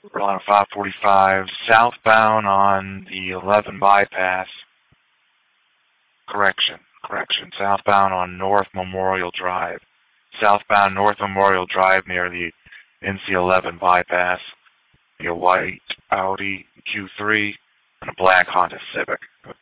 We're on 545, southbound on the 11 bypass. Correction. Southbound on North Memorial Drive. Southbound North Memorial Drive near the NC11 bypass. A white Audi Q3 and a black Honda Civic.